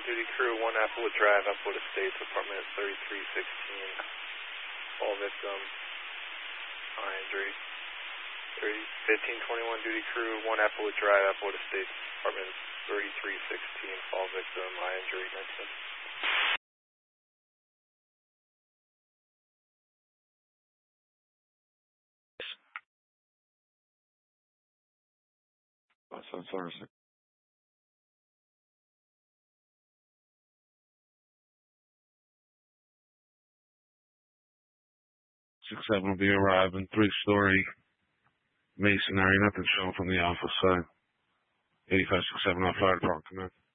duty crew, 1 Applewood Drive, Applewood Estates, apartment 3316. Fall victim, eye injury. 1521 duty crew, 1 Applewood Drive, Applewood Estates, apartment 3316. Fall victim, eye injury, mentioned. That's Thursday. 6-7 will be arriving, 3-story masonry, nothing shown from the office side. 8567 fire department, come in.